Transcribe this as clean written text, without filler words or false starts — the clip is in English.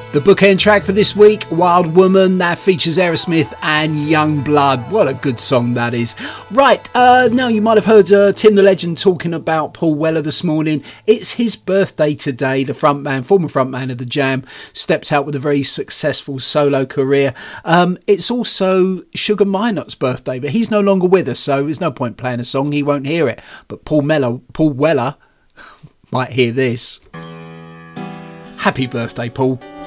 The bookend track for this week, Wild Woman, that features Aerosmith and Youngblood. What a good song that is. Right, now you might have heard Tim the Legend talking about Paul Weller this morning. It's his birthday today. The former frontman of The Jam, stepped out with a very successful solo career. It's also Sugar Minot's birthday, but he's no longer with us, so there's no point playing a song. He won't hear it. But Paul Weller might hear this. Happy birthday, Paul.